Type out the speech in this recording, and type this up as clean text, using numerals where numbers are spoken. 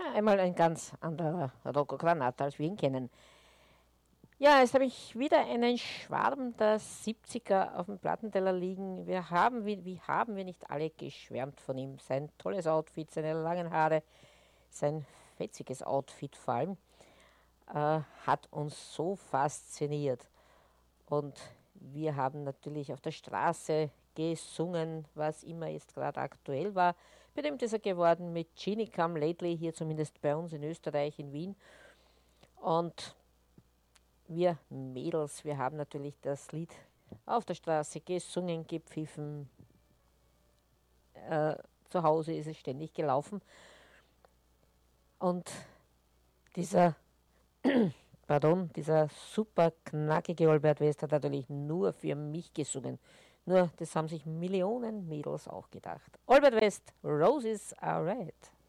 einmal ein ganz anderer Rocco Granata, als wir ihn kennen. Ja, jetzt habe ich wieder einen Schwarm der 70er auf dem Plattenteller liegen. Wie haben wir nicht alle geschwärmt von ihm? Sein tolles Outfit, seine langen Haare, sein fetziges Outfit vor allem, hat uns so fasziniert. Und wir haben natürlich auf der Straße gesungen, was immer jetzt gerade aktuell war. Berühmt ist er geworden mit Genie Come Lately, hier zumindest bei uns in Österreich, in Wien. Und wir Mädels, wir haben natürlich das Lied auf der Straße gesungen, gepfiffen. Zu Hause ist es ständig gelaufen. Und dieser, dieser super knackige Albert West hat natürlich nur für mich gesungen. Nur das haben sich Millionen Mädels auch gedacht. Albert West, Roses are red.